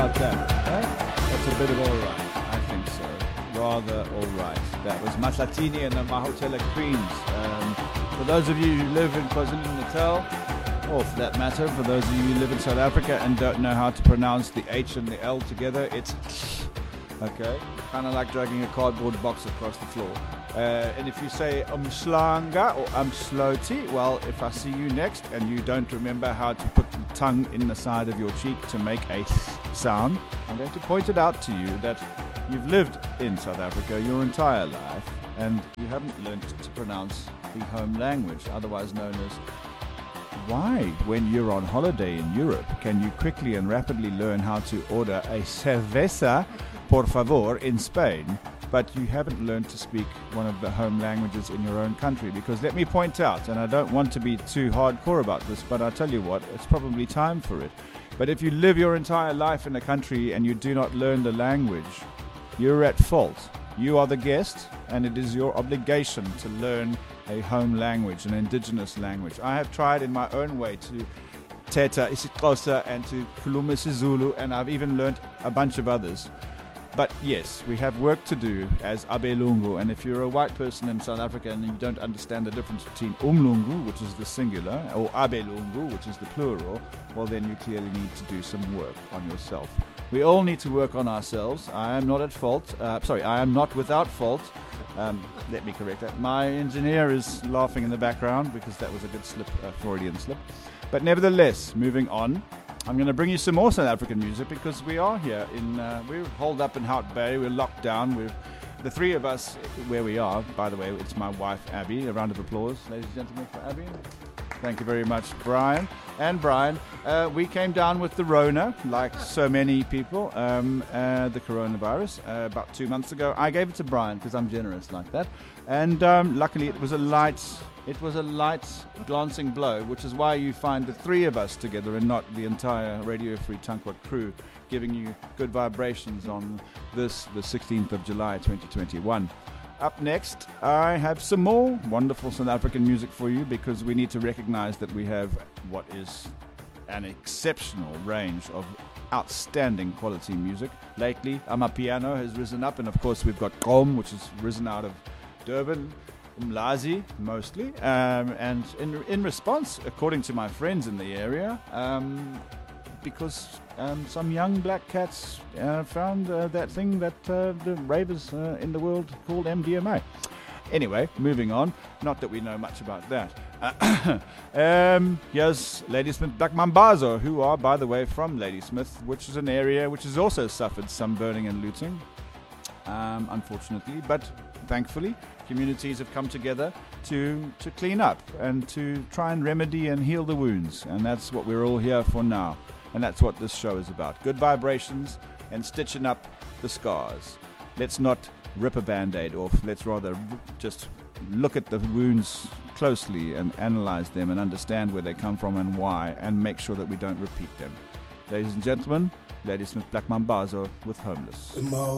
about that? That's a bit of all right. I think so. Rather all right. That was Masatini and the Mahotela Queens. For those of you who live in KwaZulu-Natal, or for that matter, for those of you who live in South Africa and don't know how to pronounce the H and the L together, it's okay. Kind of like dragging a cardboard box across the floor. And if you say umslanga or umsloti, well, if I see you next and you don't remember how to put the tongue in the side of your cheek to make a sound, I'm going to point it out to you that you've lived in South Africa your entire life and you haven't learned to pronounce the home language, otherwise known as why, when you're on holiday in Europe, can you quickly and rapidly learn how to order a cerveza, por favor, in Spain, but you haven't learned to speak one of the home languages in your own country? Because let me point out, and I don't want to be too hardcore about this, but I'll tell you what, it's probably time for it. But if you live your entire life in a country and you do not learn the language, you're at fault. You are the guest, and it is your obligation to learn a home language, an indigenous language. I have tried in my own way to Teta isiXhosa and to Khuluma isiZulu, and I've even learned a bunch of others. But yes, we have work to do as Abelungu, and if you're a white person in South Africa and you don't understand the difference between Umlungu, which is the singular, or Abelungu, which is the plural, well then you clearly need to do some work on yourself. We all need to work on ourselves. I am not at fault. I am not without fault. Let me correct that. My engineer is laughing in the background because that was a good slip, Freudian slip. But nevertheless, moving on, I'm going to bring you some more South African music because we are here we're holed up in Hout Bay. We're locked down. We're the three of us where we are. By the way, it's my wife, Abby. A round of applause, ladies and gentlemen, for Abby. Thank you very much, Brian. And Brian, we came down with the Rona, like so many people, the coronavirus, about 2 months ago. I gave it to Brian because I'm generous like that. And luckily it was a light glancing blow, which is why you find the three of us together and not the entire Radio Free Tankwat crew giving you good vibrations on this, the 16th of July, 2021. Up next, I have some more wonderful South African music for you because we need to recognize that we have what is an exceptional range of outstanding quality music. Lately, Amapiano has risen up, and of course we've got Qom, which has risen out of Durban, Umlazi mostly, and in response, according to my friends in the area, because some young black cats found that thing that the ravers in the world called MDMA. Anyway, moving on. Not that we know much about that. Here's Ladysmith Black Mambazo, who are, by the way, from Ladysmith, which is an area which has also suffered some burning and looting, unfortunately. But thankfully, communities have come together to clean up and to try and remedy and heal the wounds. And that's what we're all here for now. And that's what this show is about. Good vibrations and stitching up the scars. Let's not rip a Band-Aid off. Let's rather just look at the wounds closely and analyze them and understand where they come from and why, and make sure that we don't repeat them. Ladies and gentlemen, Ladysmith Black Mambazo with Homeless.